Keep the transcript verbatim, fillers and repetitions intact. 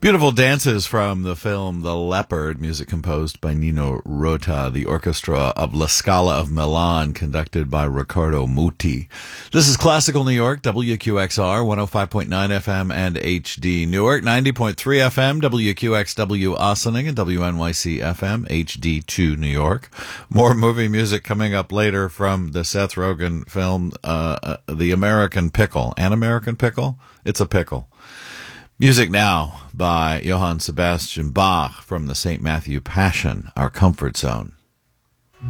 Beautiful dances from the film The Leopard, music composed by Nino Rota, the orchestra of La Scala of Milan, conducted by Riccardo Muti. This is Classical New York, W Q X R, one oh five point nine F M and H D Newark, ninety point three F M, W Q X W Ossining, and W N Y C F M, H D two New York. More movie music coming up later from the Seth Rogen film, uh, uh, The American Pickle. An American Pickle? It's a pickle. Music now by Johann Sebastian Bach from the Saint Matthew Passion, Our Comfort Zone.